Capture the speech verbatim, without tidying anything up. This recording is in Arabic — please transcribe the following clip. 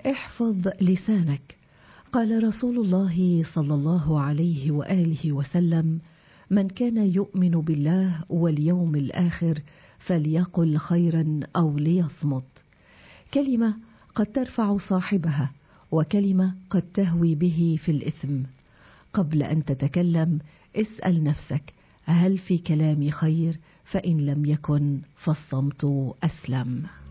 احفظ لسانك. قال رسول الله صلى الله عليه وآله وسلم: من كان يؤمن بالله واليوم الآخر فليقل خيرا أو ليصمت. كلمة قد ترفع صاحبها، وكلمة قد تهوي به في الإثم. قبل أن تتكلم اسأل نفسك: هل في كلامي خير؟ فإن لم يكن فالصمت أسلم.